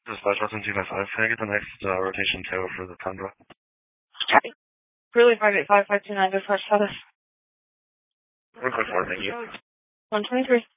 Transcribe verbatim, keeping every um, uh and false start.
Dispatch Austin two five five. Can I get the next uh, rotation tow for the Tundra? Copy. Really five eight five five two nine. Dispatch status. one five four. Thank you. one twenty-three.